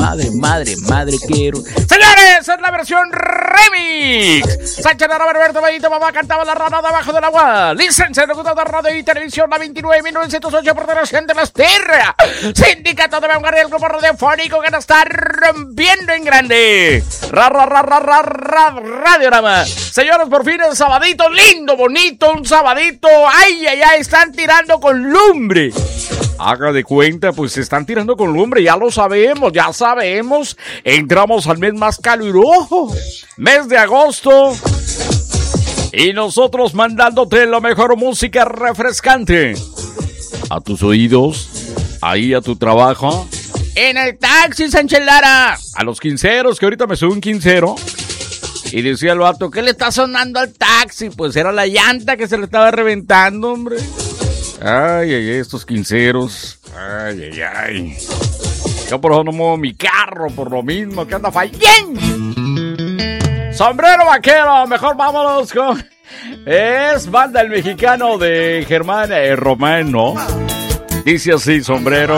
madre, quiero. Señores, es la versión remix. Sánchez Nara, Roberto Benito, mamá cantaba La Rana de Abajo del Agua. Licencia de locutor de radio y televisión, la 29.908 por Federación de las Tierras. Sindicato de Vanguardia del Grupo Radiofónico que nos está rompiendo en grande. Radiorama. Señores, por fin el sabadito, lindo, bonito, un sabadito. Ay, están tirando con lumbre. Haga de cuenta, pues se están tirando con lumbre, ya sabemos. Entramos al mes más caluroso, mes de agosto. Y nosotros mandándote la mejor música refrescante a tus oídos, ahí a tu trabajo. En el taxi, Sánchez Lara. A los quinceros, que ahorita me sube un quincero. Y decía el vato, ¿qué le está sonando al taxi? Pues era la llanta que se le estaba reventando, hombre. Ay, estos quinceros. Ay. Yo por eso no muevo mi carro, por lo mismo que anda fallando. Sombrero vaquero, mejor vámonos con... Es banda el mexicano de Germán Romano. Dice así, sombrero.